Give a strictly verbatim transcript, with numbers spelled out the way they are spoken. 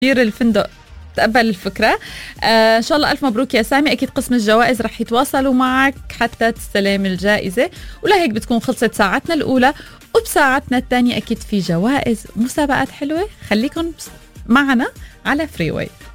مدير الفندق تقبل الفكرة. آه إن شاء الله ألف مبروك يا سامي. أكيد قسم الجوائز رح يتواصلوا معك حتى تستلم الجائزة. ولهيك بتكون خلصت ساعتنا الأولى، وبساعتنا الثانية أكيد في جوائز مسابقات حلوة. خليكن معنا على فريوي.